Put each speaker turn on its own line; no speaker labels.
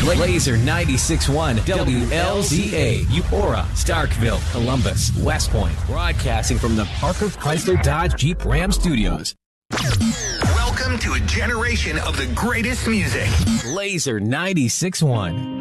Laser 96.1 WLZA, Eupora, Starkville, Columbus, West Point, broadcasting from the Parker Chrysler Dodge Jeep Ram Studios.
Welcome to a generation of the greatest music.
Laser 96.1.